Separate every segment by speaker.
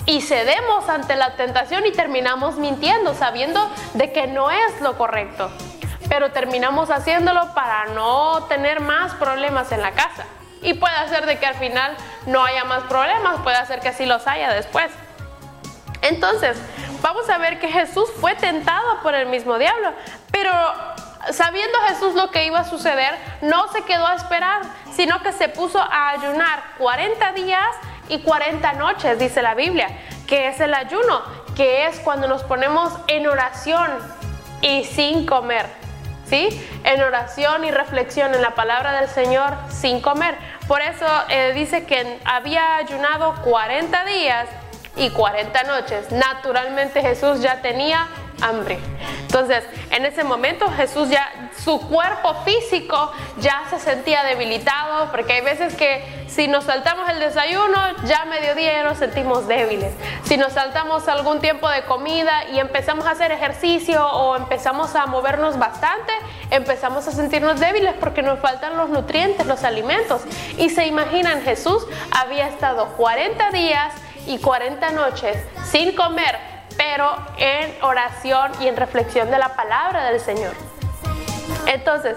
Speaker 1: y cedemos ante la tentación y terminamos mintiendo, sabiendo de que no es lo correcto, pero terminamos haciéndolo para no tener más problemas en la casa. Y puede ser de que al final no haya más problemas, puede ser que sí los haya después. Entonces, vamos a ver que Jesús fue tentado por el mismo diablo, pero sabiendo Jesús lo que iba a suceder, no se quedó a esperar, sino que se puso a ayunar 40 días y 40 noches, dice la Biblia, que es el ayuno, que es cuando nos ponemos en oración y sin comer, ¿sí? En oración y reflexión en la palabra del Señor sin comer. Por eso dice que había ayunado 40 días y 40 noches. Naturalmente Jesús ya tenía hambre. Entonces, en ese momento Jesús ya, su cuerpo físico ya se sentía debilitado, porque hay veces que si nos saltamos el desayuno, ya a mediodía ya nos sentimos débiles. Si nos saltamos algún tiempo de comida y empezamos a hacer ejercicio o empezamos a movernos bastante, empezamos a sentirnos débiles porque nos faltan los nutrientes, los alimentos. Y se imaginan, Jesús había estado 40 días y 40 noches sin comer, pero en oración y en reflexión de la palabra del Señor. Entonces,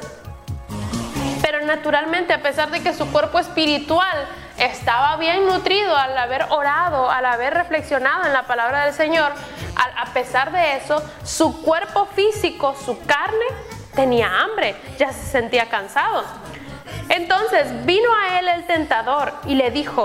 Speaker 1: pero naturalmente, a pesar de que su cuerpo espiritual estaba bien nutrido al haber orado, al haber reflexionado en la palabra del Señor, a pesar de eso, su cuerpo físico, su carne, tenía hambre, ya se sentía cansado. Entonces vino a él el tentador y le dijo: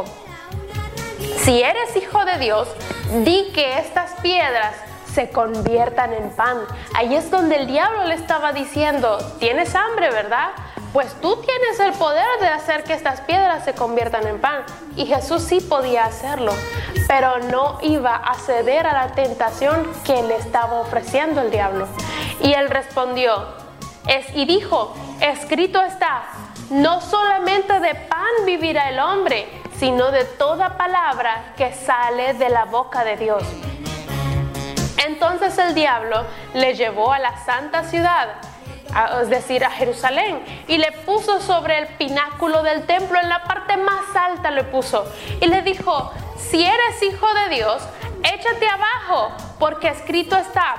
Speaker 1: si eres hijo de Dios, di que estas piedras se conviertan en pan. Ahí es donde el diablo le estaba diciendo: tienes hambre, ¿verdad? Pues tú tienes el poder de hacer que estas piedras se conviertan en pan. Y Jesús sí podía hacerlo, pero no iba a ceder a la tentación que le estaba ofreciendo el diablo. Y él respondió y dijo: escrito está, no solamente de pan vivirá el hombre, sino de toda palabra que sale de la boca de Dios. Entonces el diablo le llevó a la santa ciudad, es decir, a Jerusalén, y le puso sobre el pináculo del templo, en la parte más alta le puso, y le dijo: si eres hijo de Dios, échate abajo, porque escrito está,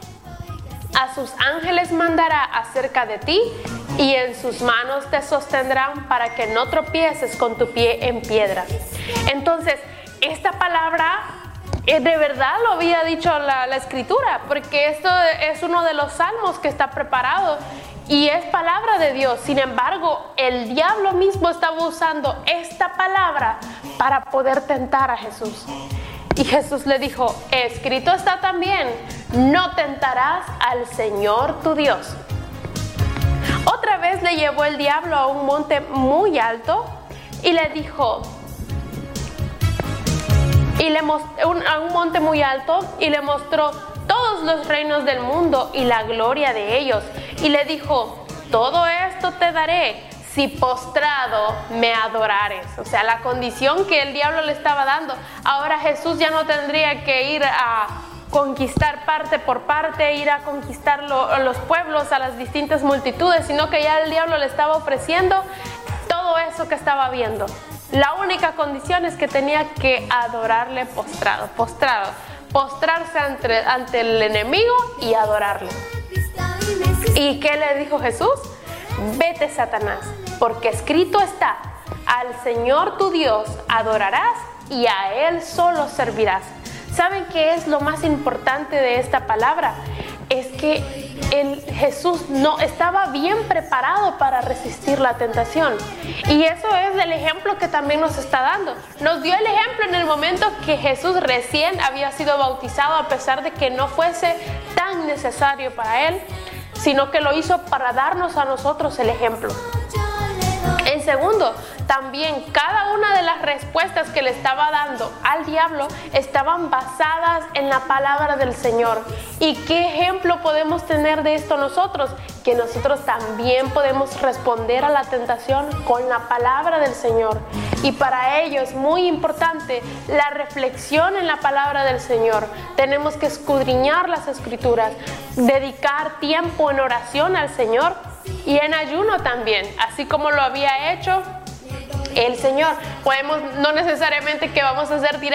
Speaker 1: a sus ángeles mandará acerca de ti, y en sus manos te sostendrán para que no tropieces con tu pie en piedra. Entonces, esta palabra de verdad lo había dicho la Escritura, porque esto es uno de los salmos que está preparado y es palabra de Dios. Sin embargo, el diablo mismo estaba usando esta palabra para poder tentar a Jesús. Y Jesús le dijo: escrito está también, no tentarás al Señor tu Dios. Otra vez le llevó el diablo a un monte muy alto y le dijo, a un monte muy alto, y le mostró todos los reinos del mundo y la gloria de ellos. Y le dijo: todo esto te daré si postrado me adorares. O sea, la condición que el diablo le estaba dando. Ahora Jesús ya no tendría que ir a conquistar parte por parte, ir a conquistar los pueblos, a las distintas multitudes, sino que ya el diablo le estaba ofreciendo todo eso que estaba viendo. La única condición es que tenía que adorarle postrarse ante el enemigo y adorarle. ¿Y qué le dijo Jesús? Vete, Satanás, porque escrito está, al Señor tu Dios adorarás y a Él solo servirás. ¿Saben qué es lo más importante de esta palabra? Es que Jesús no estaba bien preparado para resistir la tentación. Y eso es el ejemplo que también nos está dando. Nos dio el ejemplo en el momento que Jesús recién había sido bautizado, a pesar de que no fuese tan necesario para Él, sino que lo hizo para darnos a nosotros el ejemplo. En segundo, también cada una de las respuestas que le estaba dando al diablo estaban basadas en la palabra del Señor. ¿Y qué ejemplo podemos tener de esto nosotros? Que nosotros también podemos responder a la tentación con la palabra del Señor. Y para ello es muy importante la reflexión en la palabra del Señor. Tenemos que escudriñar las Escrituras, dedicar tiempo en oración al Señor y en ayuno también, así como lo había hecho el Señor. No necesariamente que vamos a hacer